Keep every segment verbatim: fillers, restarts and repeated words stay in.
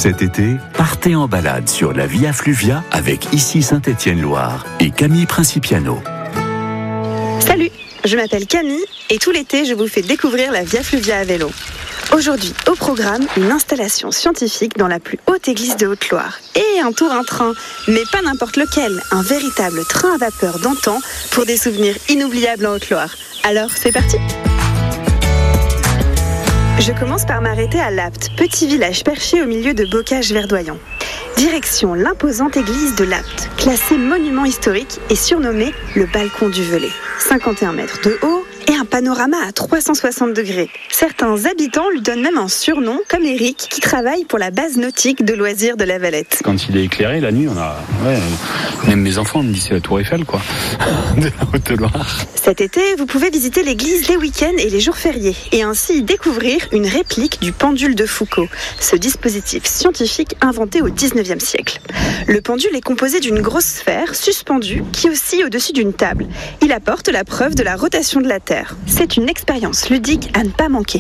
Cet été, partez en balade sur la Via Fluvia avec Ici Saint-Étienne-Loire et Camille Principiano. Salut, je m'appelle Camille et tout l'été, je vous fais découvrir la Via Fluvia à vélo. Aujourd'hui, au programme, une installation scientifique dans la plus haute église de Haute-Loire. Et un tour en train, mais pas n'importe lequel, un véritable train à vapeur d'antan pour des souvenirs inoubliables en Haute-Loire. Alors, c'est parti! Je commence par m'arrêter à Lapte, petit village perché au milieu de bocages verdoyants. Direction l'imposante église de Lapte, classée monument historique et surnommée le balcon du Velay. cinquante et un mètres de haut et un panorama à trois cent soixante degrés. Certains habitants lui donnent même un surnom, comme Eric, qui travaille pour la base nautique de loisirs de la Valette. Quand il est éclairé, la nuit, on a... Ouais, même mes enfants me disent c'est la Tour Eiffel, quoi, de la Haute-Loire. Cet été, vous pouvez visiter l'église les week-ends et les jours fériés, et ainsi y découvrir une réplique du pendule de Foucault, ce dispositif scientifique inventé au dix-neuvième siècle. Le pendule est composé d'une grosse sphère suspendue qui oscille au-dessus d'une table. Il apporte la preuve de la rotation de la Terre. C'est une expérience ludique à ne pas manquer.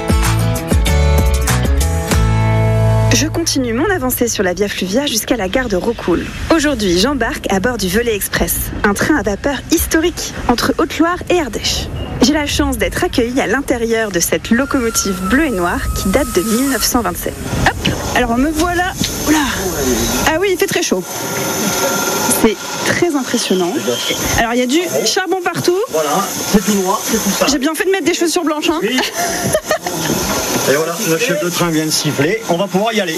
Je continue mon avancée sur la Via Fluvia jusqu'à la gare de Rocoul. Aujourd'hui, j'embarque à bord du Velay Express, un train à vapeur historique entre Haute-Loire et Ardèche. J'ai la chance d'être accueillie à l'intérieur de cette locomotive bleue et noire qui date de mille neuf cent vingt-sept. Hop, alors me voilà. Oula. Ah oui, il fait très chaud. C'est très impressionnant. Alors il y a du charbon partout. Voilà, c'est tout noir, c'est tout ça. J'ai bien fait de mettre des chaussures blanches, hein. Oui. Et voilà, le chef de train vient de siffler, on va pouvoir y aller.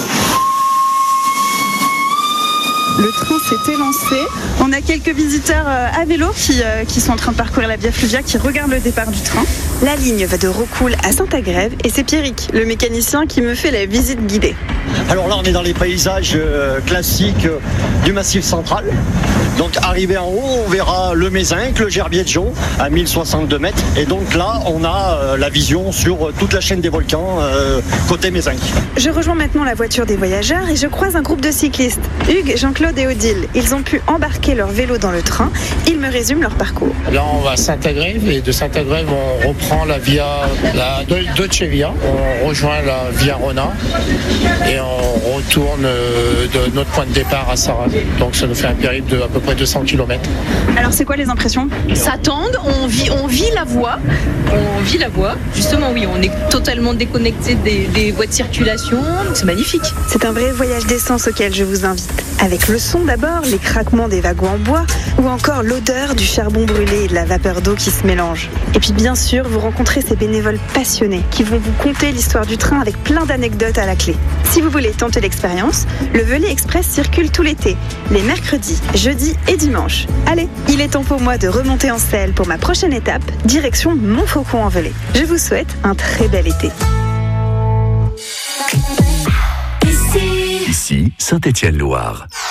Le train s'est élancé. On a quelques visiteurs à vélo qui, euh, qui sont en train de parcourir la Via Fluvia, qui regardent le départ du train. La ligne va de Rocoul à Saint-Agrève et c'est Pierrick, le mécanicien, qui me fait la visite guidée. Alors là, on est dans les paysages euh, classiques euh, du Massif central. Donc arrivé en haut, on verra le Mézinc, le Gerbier de Jeau à mille soixante-deux mètres. Et donc là, on a euh, la vision sur euh, toute la chaîne des volcans euh, côté Mézinc. Je rejoins maintenant la voiture des voyageurs et je croise un groupe de cyclistes. Hugues, Jean-Claude et Odile. Ils ont pu embarquer leur vélo dans le train. Ils me résument leur parcours. Là, on va à Saint-Agrève et de Saint-Agrève, on reprend la Via la Dolce Via. On rejoint la Via Rona et on retourne de notre point de départ à Sarraz. Donc ça nous fait un périple de à peu près deux cents kilomètres. Alors c'est quoi les impressions? Ça tende, on vit, on vit la voie. On vit la voie. Justement, oui, on est totalement déconnecté des, des voies de circulation. C'est magnifique. C'est un vrai voyage d'essence auquel je vous invite. Avec le son d'abord, les craquements des wagons en bois ou encore l'odeur du charbon brûlé et de la vapeur d'eau qui se mélange. Et puis bien sûr, vous rencontrez ces bénévoles passionnés qui vont vous conter l'histoire du train avec plein d'anecdotes à la clé. Si vous voulez tenter l'expérience, le Velay Express circule tout l'été, les mercredis, jeudis et dimanches. Allez, il est temps pour moi de remonter en selle pour ma prochaine étape, direction Montfaucon en Velay. Je vous souhaite un très bel été. Ici Saint-Étienne-Loire.